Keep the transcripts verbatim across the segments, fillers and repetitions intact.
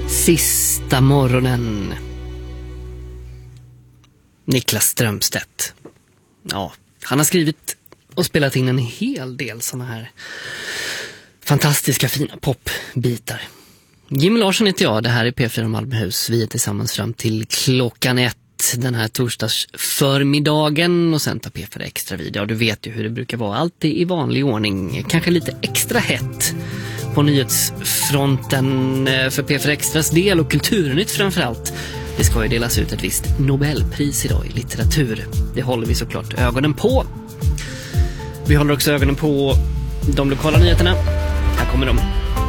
Sista morgonen. Niklas Strömstedt. Ja, han har skrivit och spelat in en hel del såna här fantastiska fina popbitar. Jim Larsson heter jag, det här är P fyra Malmöhus. Vi är tillsammans fram till klockan ett den här torsdags förmiddagen och sen tar P fyra Extra vid. Ja, du vet ju hur det brukar vara, alltid i vanlig ordning. Kanske lite extra hett på nyhetsfronten för P fyra Extras del och Kulturnytt framförallt. Det ska ju delas ut ett visst Nobelpris idag i litteratur. Det håller vi såklart ögonen på. Vi håller också ögonen på de lokala nyheterna. Här kommer de.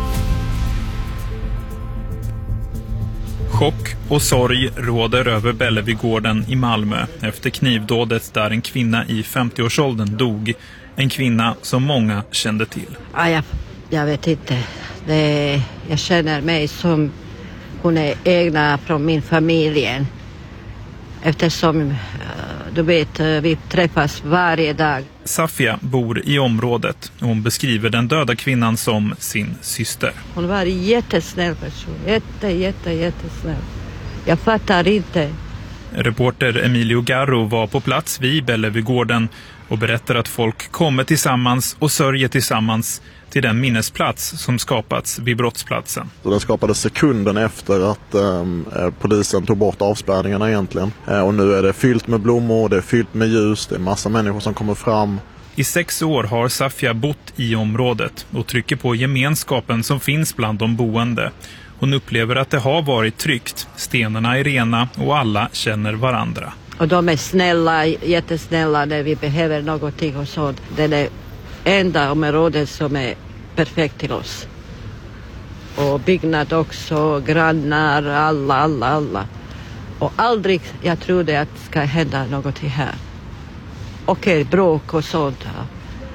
Chock och sorg råder över Bellevigården i Malmö efter knivdådet där en kvinna i femtioårsåldern dog. En kvinna som många kände till. Ah, jag, jag vet inte. Det, jag känner mig som hon är egna från min familj. Eftersom du vet, vi träffas varje dag. Safia bor i området och hon beskriver den döda kvinnan som sin syster. Hon var en jättesnäll person. Jätte, jätte, jättesnäll. Jag fattar inte. Reporter Emilio Garro var på plats vid Bellevigården och berättar att folk kommer tillsammans och sörjer tillsammans till den minnesplats som skapats vid brottsplatsen. Så den skapades sekunden efter att eh, polisen tog bort avspärrningarna egentligen. Eh, och nu är det fyllt med blommor, det är fyllt med ljus, det är massa människor som kommer fram. I sex år har Safia bott i området och trycker på gemenskapen som finns bland de boende. Hon upplever att det har varit tryggt, stenarna är rena och alla känner varandra. Och de är snälla, jättesnälla när vi behöver någonting och sånt. Det är det enda området som är perfekt till oss. Och byggnad också, grannar, alla, alla, alla. Och aldrig, jag trodde att det ska hända något här. Okej, bråk och sånt. Ja.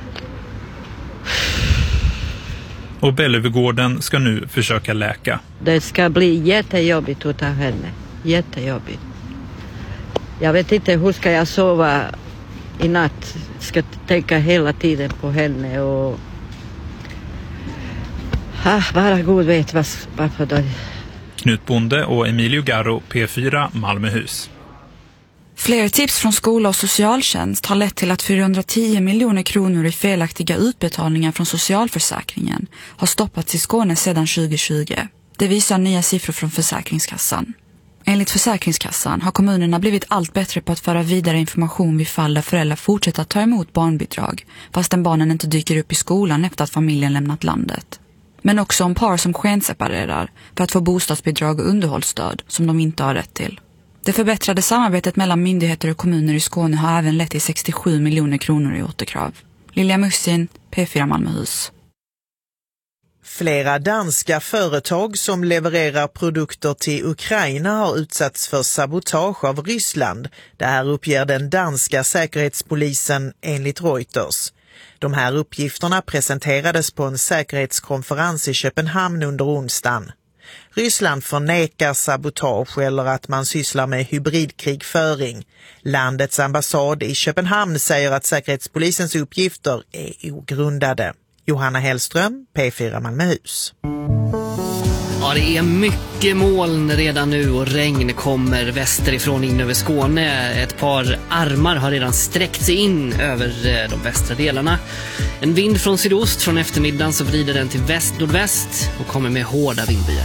Och Bellevigården ska nu försöka läka. Det ska bli jättejobbigt att ta henne. Jättejobbigt. Jag vet inte hur ska jag sova i natt. Jag ska tänka hela tiden på henne och ah, bara god vet vad, varför då. Knut Bonde och Emilio Garro, P fyra Malmöhus. Fler tips från skola och socialtjänst har lett till att fyrahundratio miljoner kronor i felaktiga utbetalningar från socialförsäkringen har stoppats i Skåne sedan tjugohundratjugo. Det visar nya siffror från Försäkringskassan. Enligt Försäkringskassan har kommunerna blivit allt bättre på att föra vidare information vid fall där föräldrar fortsätter att ta emot barnbidrag fastän barnen inte dyker upp i skolan efter att familjen lämnat landet. Men också om par som skenseparerar för att få bostadsbidrag och underhållsstöd som de inte har rätt till. Det förbättrade samarbetet mellan myndigheter och kommuner i Skåne har även lett till sextiosju miljoner kronor i återkrav. Lilja Mussin, P fyra Malmöhus. Flera danska företag som levererar produkter till Ukraina har utsatts för sabotage av Ryssland. Det här uppger den danska säkerhetspolisen enligt Reuters. De här uppgifterna presenterades på en säkerhetskonferens i Köpenhamn under onsdagen. Ryssland förnekar sabotage eller att man sysslar med hybridkrigföring. Landets ambassad i Köpenhamn säger att säkerhetspolisens uppgifter är ogrundade. Johanna Hellström, P fyra Malmöhus. Ja, det är mycket moln redan nu och regn kommer västerifrån in över Skåne. Ett par armar har redan sträckt sig in över de västra delarna. En vind från sydost från eftermiddagen så vrider den till väst-nordväst och kommer med hårda vindbyar.